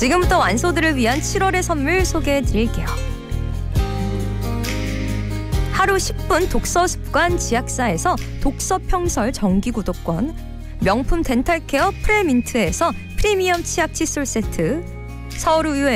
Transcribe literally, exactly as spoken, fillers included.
지금부터 완소들을 위한 칠월의 선물 소개해드릴게요. 하루 십 분 독서 습관 지약사에서 독서 평설 정기 구독권, 명품 덴탈케어 프레민트에서 프리미엄 치약 칫솔 세트, 서울 우유에